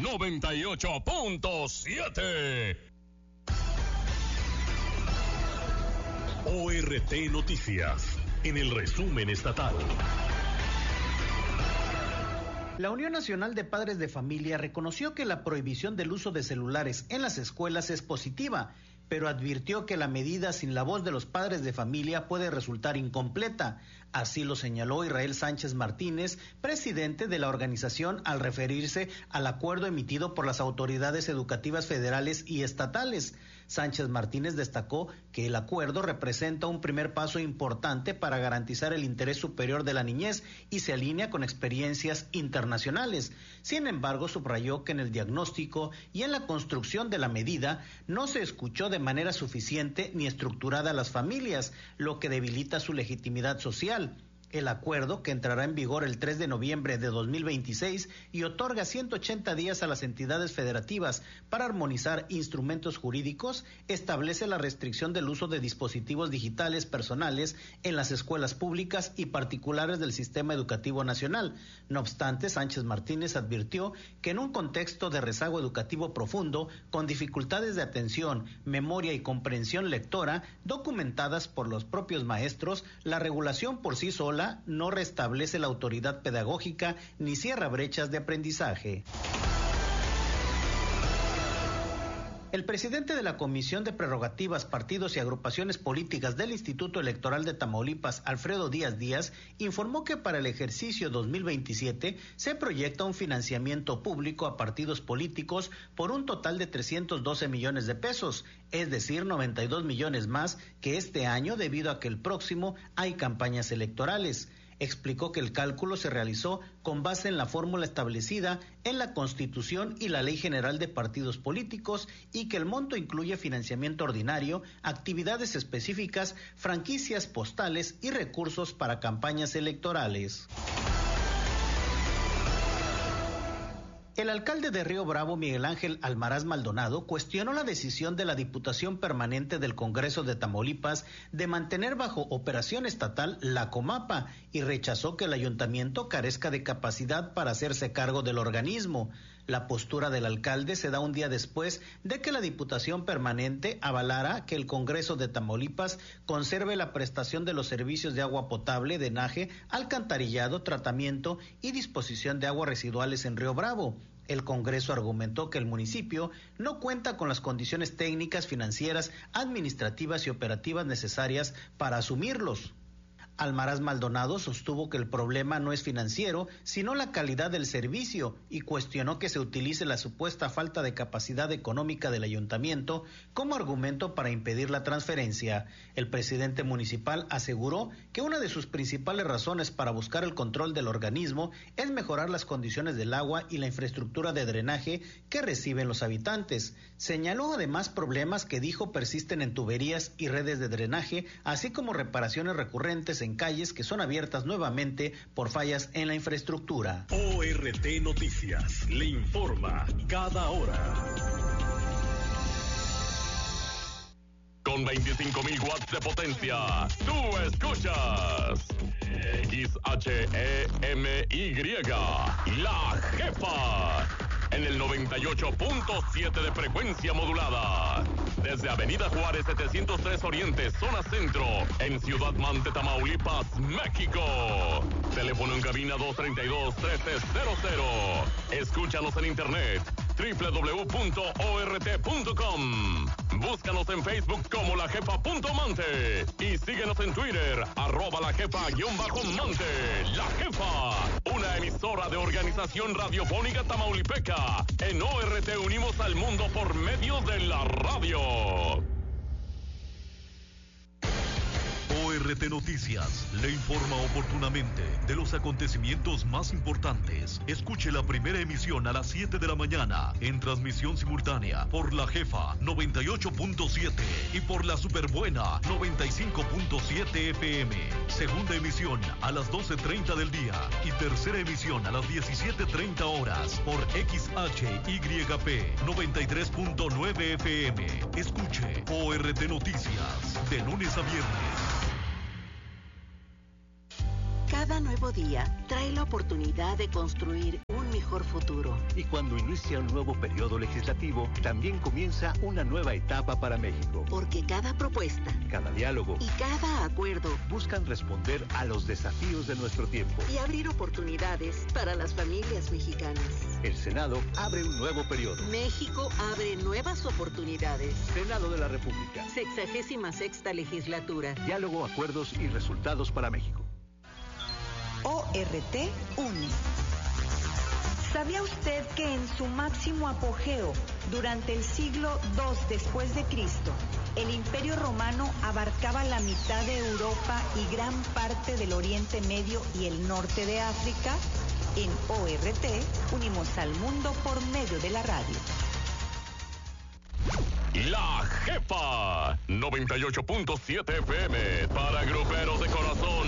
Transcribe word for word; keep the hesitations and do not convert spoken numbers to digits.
noventa y ocho punto siete. O R T Noticias, en el resumen estatal. La Unión Nacional de Padres de Familia reconoció que la prohibición del uso de celulares en las escuelas es positiva, pero advirtió que la medida sin la voz de los padres de familia puede resultar incompleta. Así lo señaló Israel Sánchez Martínez, presidente de la organización, al referirse al acuerdo emitido por las autoridades educativas federales y estatales. Sánchez Martínez destacó que el acuerdo representa un primer paso importante para garantizar el interés superior de la niñez y se alinea con experiencias internacionales. Sin embargo, subrayó que en el diagnóstico y en la construcción de la medida no se escuchó de manera suficiente ni estructurada a las familias, lo que debilita su legitimidad social. El acuerdo, que entrará en vigor el tres de noviembre de dos mil veintiséis y otorga ciento ochenta días a las entidades federativas para armonizar instrumentos jurídicos, establece la restricción del uso de dispositivos digitales personales en las escuelas públicas y particulares del sistema educativo nacional. No obstante, Sánchez Martínez advirtió que en un contexto de rezago educativo profundo, con dificultades de atención, memoria y comprensión lectora documentadas por los propios maestros, la regulación por sí sola no restablece la autoridad pedagógica ni cierra brechas de aprendizaje. El presidente de la Comisión de Prerrogativas, Partidos y Agrupaciones Políticas del Instituto Electoral de Tamaulipas, Alfredo Díaz Díaz, informó que para el ejercicio dos mil veintisiete se proyecta un financiamiento público a partidos políticos por un total de trescientos doce millones de pesos, es decir, noventa y dos millones más que este año debido a que el próximo hay campañas electorales. Explicó que el cálculo se realizó con base en la fórmula establecida en la Constitución y la Ley General de Partidos Políticos y que el monto incluye financiamiento ordinario, actividades específicas, franquicias postales y recursos para campañas electorales. El alcalde de Río Bravo, Miguel Ángel Almaraz Maldonado, cuestionó la decisión de la Diputación Permanente del Congreso de Tamaulipas de mantener bajo operación estatal la Comapa y rechazó que el ayuntamiento carezca de capacidad para hacerse cargo del organismo. La postura del alcalde se da un día después de que la Diputación Permanente avalara que el Congreso de Tamaulipas conserve la prestación de los servicios de agua potable, drenaje, alcantarillado, tratamiento y disposición de aguas residuales en Río Bravo. El Congreso argumentó que el municipio no cuenta con las condiciones técnicas, financieras, administrativas y operativas necesarias para asumirlos. Almaraz Maldonado sostuvo que el problema no es financiero, sino la calidad del servicio y cuestionó que se utilice la supuesta falta de capacidad económica del ayuntamiento como argumento para impedir la transferencia. El presidente municipal aseguró que una de sus principales razones para buscar el control del organismo es mejorar las condiciones del agua y la infraestructura de drenaje que reciben los habitantes. Señaló además problemas que dijo persisten en tuberías y redes de drenaje, así como reparaciones recurrentes en calles que son abiertas nuevamente por fallas en la infraestructura. O R T Noticias le informa cada hora. Con veinticinco mil watts de potencia, tú escuchas X H E M Y, La Jefa, en el noventa y ocho punto siete de frecuencia modulada. Desde Avenida Juárez setecientos tres Oriente, zona centro, en Ciudad Mante, Tamaulipas, México. Teléfono en cabina dos treinta y dos, trece cero cero. Escúchanos en internet, doble u doble u doble u punto o r t punto com. Búscanos en Facebook como La Jefa punto Mante y síguenos en Twitter, arroba La Jefa guión bajo Mante. La Jefa, una emisora de Organización Radiofónica Tamaulipeca. En O R T unimos al mundo por medio de la radio. O R T Noticias le informa oportunamente de los acontecimientos más importantes. Escuche la primera emisión a las siete de la mañana en transmisión simultánea por La Jefa noventa y ocho punto siete y por la Superbuena noventa y cinco punto siete F M. Segunda emisión a las doce treinta del día y tercera emisión a las diecisiete treinta horas por X H Y P noventa y tres punto nueve F M. Escuche O R T Noticias de lunes a viernes. Cada nuevo día trae la oportunidad de construir un mejor mejor futuro. Y cuando inicia un nuevo periodo legislativo, también comienza una nueva etapa para México. Porque cada propuesta, cada diálogo y cada acuerdo buscan responder a los desafíos de nuestro tiempo y abrir oportunidades para las familias mexicanas. El Senado abre un nuevo periodo. México abre nuevas oportunidades. Senado de la República. Sexagésima sexta legislatura. Diálogo, acuerdos y resultados para México. O R T une. ¿Sabía usted que en su máximo apogeo, durante el siglo segundo después de Cristo, el Imperio Romano abarcaba la mitad de Europa y gran parte del Oriente Medio y el norte de África? En O R T unimos al mundo por medio de la radio. La Jefa noventa y ocho punto siete F M para gruperos de corazón.